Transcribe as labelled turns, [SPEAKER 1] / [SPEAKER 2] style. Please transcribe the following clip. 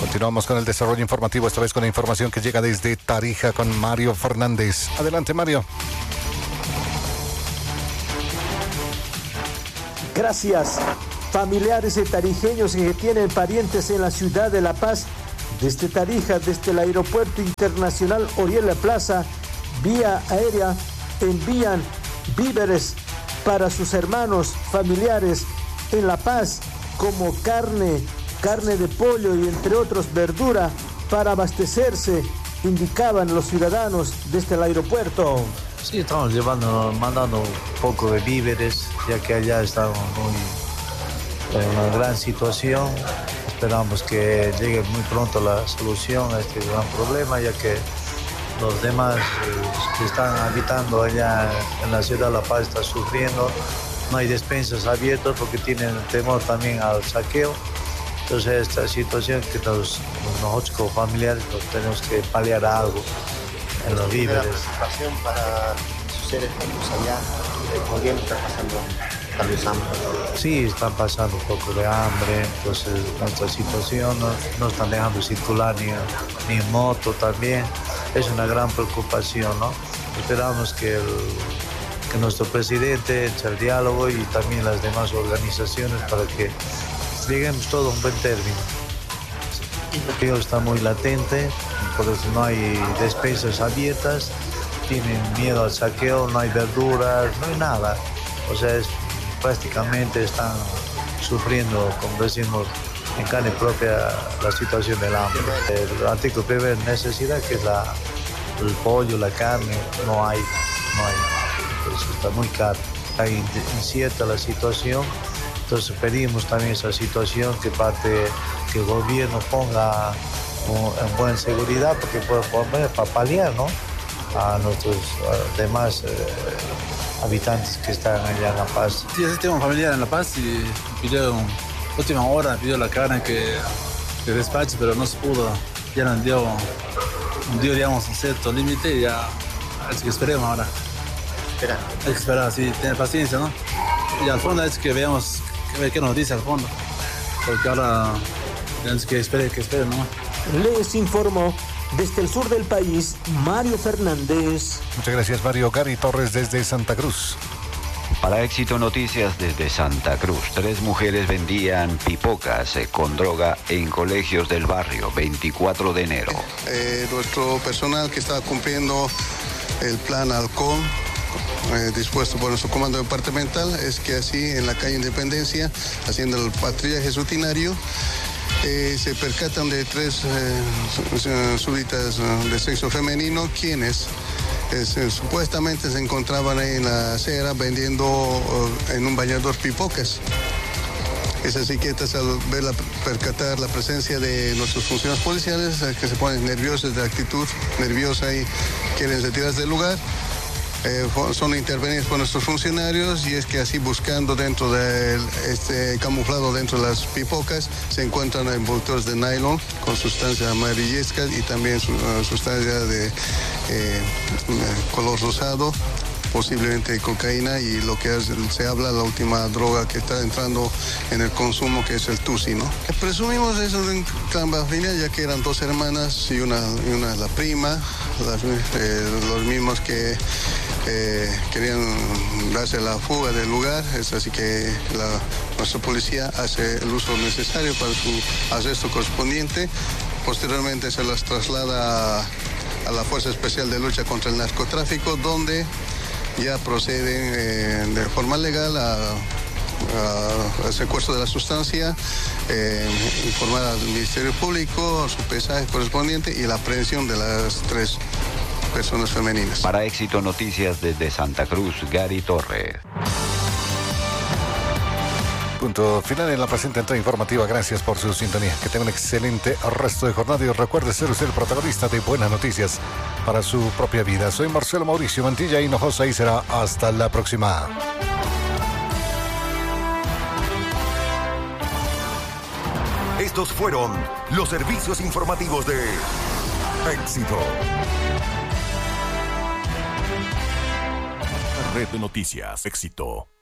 [SPEAKER 1] Continuamos con el desarrollo informativo, esta vez con la información que llega desde Tarija con Mario Fernández. Adelante, Mario.
[SPEAKER 2] Gracias. Familiares de tarijeños que tienen parientes en la ciudad de La Paz, desde Tarija, desde el Aeropuerto Internacional Oriel Plaza, vía aérea, envían víveres para sus hermanos familiares en La Paz, como carne de pollo y entre otros verdura para abastecerse, indicaban los ciudadanos desde el aeropuerto.
[SPEAKER 3] Sí, estamos mandando un poco de víveres, ya que allá estamos en una gran situación. Esperamos que llegue muy pronto la solución a este gran problema, ya que los demás que están habitando allá en la ciudad de La Paz están sufriendo. No hay despensas abiertas porque tienen temor también al saqueo. Entonces esta situación que nosotros como familiares nos tenemos que paliar algo en los víveres.
[SPEAKER 4] ¿La preocupación para sus seres queridos allá? ¿Por qué está pasando hambre?
[SPEAKER 3] Sí, están pasando un poco de hambre, entonces nuestra situación no están dejando circular ni en moto también. Es una gran preocupación, ¿no? Esperamos que nuestro presidente eche el diálogo y también las demás organizaciones para que lleguemos todo a un buen término. El está muy latente, por eso no hay despensas abiertas, tienen miedo al saqueo, no hay verduras, no hay nada. O sea, prácticamente están sufriendo, como decimos, en carne propia la situación del hambre. El artículo de primera necesidad, que es el pollo, la carne, no hay. Entonces está muy caro. Está incierta la situación. Entonces pedimos también esa situación que el gobierno ponga en buena seguridad, porque puede poner para paliar, ¿no?, a nuestros demás habitantes que están allá en La Paz.
[SPEAKER 5] Sí, tengo un familiar en La Paz y pidió última hora, pidió la carne que despache, pero no se pudo. Ya nos dio digamos, un cierto límite y ya es que esperemos ahora. Hay que esperar, sí, tener paciencia, ¿no? Y al fondo es que veamos qué nos dice al fondo, porque ahora tenemos que esperar, ¿no?
[SPEAKER 2] Les informó desde el sur del país, Mario Fernández.
[SPEAKER 1] Muchas gracias, Mario. Gary Torres desde Santa Cruz.
[SPEAKER 6] Para Éxito Noticias desde Santa Cruz, 3 mujeres vendían pipocas con droga en colegios del barrio, 24 de enero.
[SPEAKER 7] Nuestro personal que está cumpliendo el plan alcohol dispuesto por nuestro comando departamental es que así en la calle Independencia, haciendo el patrullaje rutinario, se percatan de 3 súbditas de sexo femenino quienes supuestamente se encontraban ahí en la acera vendiendo en un bañador pipocas. Esas psiquiatras, al percatar la presencia de nuestros funcionarios policiales, que se ponen nerviosos, de actitud nerviosa y quieren retirarse del lugar, son intervenidos por nuestros funcionarios, y es que así buscando dentro de camuflado dentro de las pipocas se encuentran envoltores de nylon con sustancias amarillescas y también sustancia de color rosado, posiblemente cocaína, y lo que se habla, la última droga que está entrando en el consumo, que es el tusi, ¿no? Presumimos eso de un clan familiar, ya que eran 2 hermanas y una la prima, los mismos que querían darse la fuga del lugar. Es así que nuestra policía hace el uso necesario para su arresto correspondiente. Posteriormente se las traslada a la Fuerza Especial de Lucha contra el Narcotráfico, donde ya proceden de forma legal al secuestro de la sustancia, informar al Ministerio Público, su pesaje correspondiente y la aprehensión de las 3 personas femeninas.
[SPEAKER 6] Para Éxito Noticias desde Santa Cruz, Gary Torres.
[SPEAKER 1] Punto final en la presente entrega informativa. Gracias por su sintonía. Que tenga un excelente resto de jornada y recuerde ser usted el protagonista de buenas noticias para su propia vida. Soy Marcelo Mauricio Mantilla Hinojosa y será hasta la próxima.
[SPEAKER 8] Estos fueron los servicios informativos de Éxito. Red de Noticias Éxito.